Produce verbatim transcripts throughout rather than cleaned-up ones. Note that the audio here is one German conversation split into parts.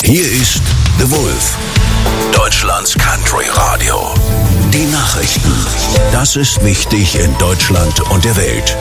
Hier ist The Wolf, Deutschlands Country Radio. Die Nachrichten. Das ist wichtig in Deutschland und der Welt.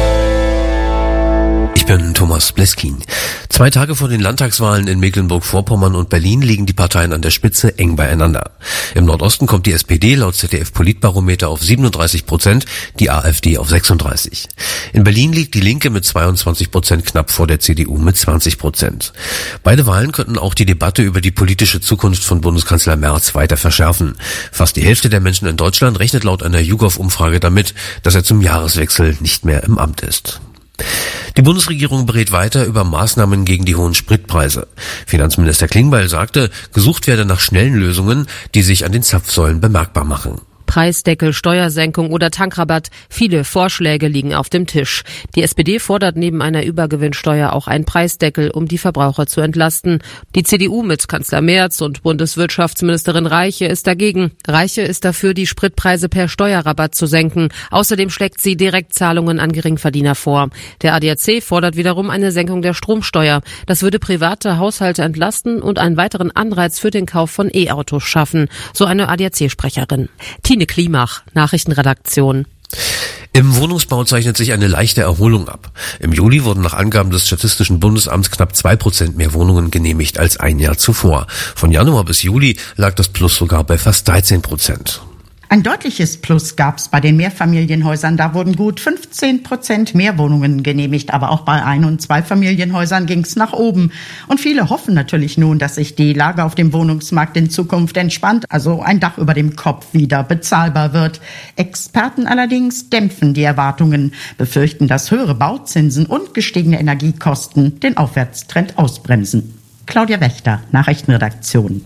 Ich bin Thomas Bleskin. Zwei Tage vor den Landtagswahlen in Mecklenburg-Vorpommern und Berlin liegen die Parteien an der Spitze eng beieinander. Im Nordosten kommt die S P D laut Z D F-Politbarometer auf siebenunddreißig Prozent, die AfD auf sechsunddreißig. In Berlin liegt die Linke mit zweiundzwanzig Prozent knapp vor der C D U mit zwanzig Prozent. Beide Wahlen könnten auch die Debatte über die politische Zukunft von Bundeskanzler Merz weiter verschärfen. Fast die Hälfte der Menschen in Deutschland rechnet laut einer YouGov-Umfrage damit, dass er zum Jahreswechsel nicht mehr im Amt ist. Die Bundesregierung berät weiter über Maßnahmen gegen die hohen Spritpreise. Finanzminister Klingbeil sagte, gesucht werde nach schnellen Lösungen, die sich an den Zapfsäulen bemerkbar machen. Preisdeckel, Steuersenkung oder Tankrabatt. Viele Vorschläge liegen auf dem Tisch. Die S P D fordert neben einer Übergewinnsteuer auch einen Preisdeckel, um die Verbraucher zu entlasten. Die C D U mit Kanzler Merz und Bundeswirtschaftsministerin Reiche ist dagegen. Reiche ist dafür, die Spritpreise per Steuerrabatt zu senken. Außerdem schlägt sie Direktzahlungen an Geringverdiener vor. Der A D A C fordert wiederum eine Senkung der Stromsteuer. Das würde private Haushalte entlasten und einen weiteren Anreiz für den Kauf von E-Autos schaffen, so eine A D A C-Sprecherin. Tine Klimach, Nachrichtenredaktion. Im Wohnungsbau zeichnet sich eine leichte Erholung ab. Im Juli wurden nach Angaben des Statistischen Bundesamts knapp zwei Prozent mehr Wohnungen genehmigt als ein Jahr zuvor. Von Januar bis Juli lag das Plus sogar bei fast dreizehn Prozent. Ein deutliches Plus gab es bei den Mehrfamilienhäusern. Da wurden gut fünfzehn Prozent mehr Wohnungen genehmigt. Aber auch bei Ein- und Zweifamilienhäusern ging es nach oben. Und viele hoffen natürlich nun, dass sich die Lage auf dem Wohnungsmarkt in Zukunft entspannt, also ein Dach über dem Kopf wieder bezahlbar wird. Experten allerdings dämpfen die Erwartungen, befürchten, dass höhere Bauzinsen und gestiegene Energiekosten den Aufwärtstrend ausbremsen. Claudia Wächter, Nachrichtenredaktion.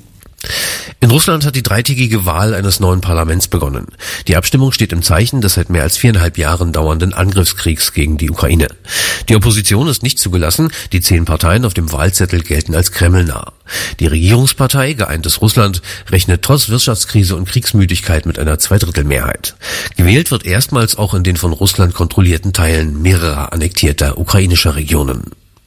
In Russland hat die dreitägige Wahl eines neuen Parlaments begonnen. Die Abstimmung steht im Zeichen des seit mehr als viereinhalb Jahren dauernden Angriffskriegs gegen die Ukraine. Die Opposition ist nicht zugelassen, die zehn Parteien auf dem Wahlzettel gelten als kremlnah. Die Regierungspartei Geeintes Russland rechnet trotz Wirtschaftskrise und Kriegsmüdigkeit mit einer Zweidrittelmehrheit. Gewählt wird erstmals auch in den von Russland kontrollierten Teilen mehrerer annektierter ukrainischer Regionen.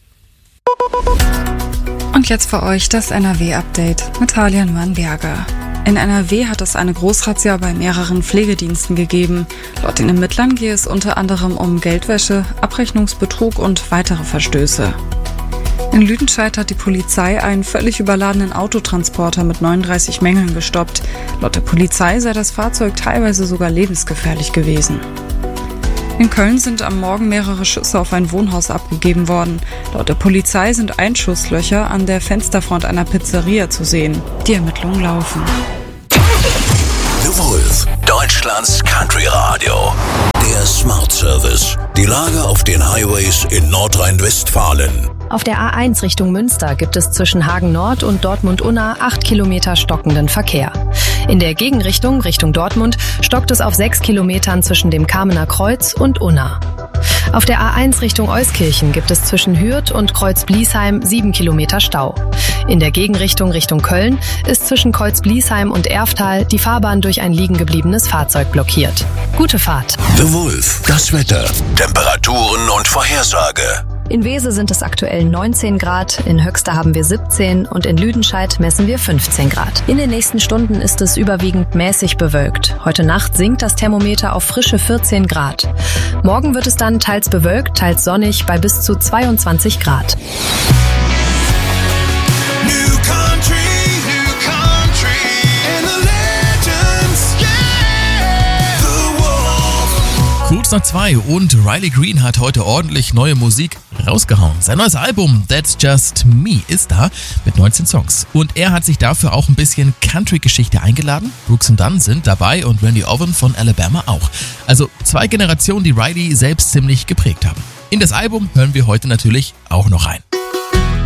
Und jetzt für euch das N R W-Update mit Talian Mannberger. In N R W hat es eine Großrazzia bei mehreren Pflegediensten gegeben. Laut den Ermittlern gehe es unter anderem um Geldwäsche, Abrechnungsbetrug und weitere Verstöße. In Lüdenscheid hat die Polizei einen völlig überladenen Autotransporter mit neununddreißig Mängeln gestoppt. Laut der Polizei sei das Fahrzeug teilweise sogar lebensgefährlich gewesen. In Köln sind am Morgen mehrere Schüsse auf ein Wohnhaus abgegeben worden. Laut der Polizei sind Einschusslöcher an der Fensterfront einer Pizzeria zu sehen. Die Ermittlungen laufen. The Wolf, Deutschlands Country Radio. Der Smart Service. Die Lage auf den Highways in Nordrhein-Westfalen. Auf der A eins Richtung Münster gibt es zwischen Hagen Nord und Dortmund-Unna acht Kilometer stockenden Verkehr. In der Gegenrichtung, Richtung Dortmund, stockt es auf sechs Kilometern zwischen dem Kamener Kreuz und Unna. Auf der A eins Richtung Euskirchen gibt es zwischen Hürth und Kreuz-Bliesheim sieben Kilometer Stau. In der Gegenrichtung Richtung Köln ist zwischen Kreuz-Bliesheim und Erftal die Fahrbahn durch ein liegen gebliebenes Fahrzeug blockiert. Gute Fahrt. The Wolf, das Wetter, Temperaturen und Vorhersage. In Wese sind es aktuell neunzehn Grad, in Höxter haben wir siebzehn und in Lüdenscheid messen wir fünfzehn Grad. In den nächsten Stunden ist es überwiegend mäßig bewölkt. Heute Nacht sinkt das Thermometer auf frische vierzehn Grad. Morgen wird es dann teils bewölkt, teils sonnig bei bis zu zweiundzwanzig Grad. Kurz nach zwei und Riley Green hat heute ordentlich neue Musik rausgehauen. Sein neues Album That's Just Me ist da mit neunzehn Songs. Und er hat sich dafür auch ein bisschen Country-Geschichte eingeladen. Brooks und Dunn sind dabei und Randy Owen von Alabama auch. Also zwei Generationen, die Riley selbst ziemlich geprägt haben. In das Album hören wir heute natürlich auch noch rein.